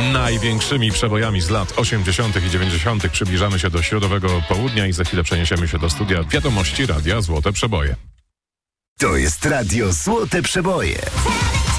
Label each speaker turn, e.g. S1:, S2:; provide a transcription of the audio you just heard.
S1: największymi przebojami z lat 80. i 90. Przybliżamy się do środowego południa i za chwilę przeniesiemy się do studia wiadomości Radia Złote Przeboje.
S2: To jest Radio Złote Przeboje.